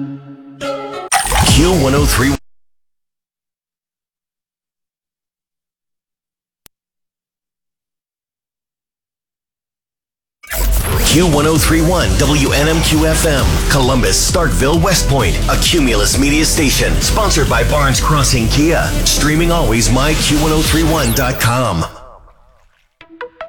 Q103. Q1031 WNMQ FM, Columbus, Starkville, West Point, a Cumulus media station, sponsored by Barnes Crossing Kia. Streaming always myQ1031.com.